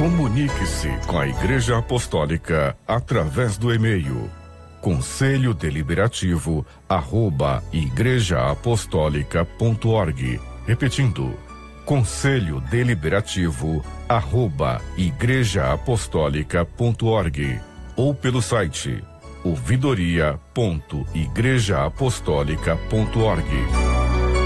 Comunique-se com a Igreja Apostólica através do e-mail conselhodeliberativo@igrejaapostólica.org. Repetindo, conselhodeliberativo@igrejaapostólica.org ou pelo site ouvidoria.igrejaapostólica.org.